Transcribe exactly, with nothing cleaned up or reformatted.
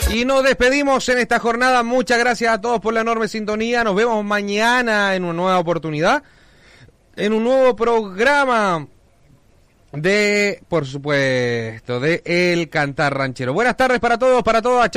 Y nos despedimos en esta jornada. Muchas gracias a todos por la enorme sintonía. Nos vemos mañana en una nueva oportunidad, en un nuevo programa de, por supuesto, de El Cantar Ranchero. Buenas tardes para todos, para todas.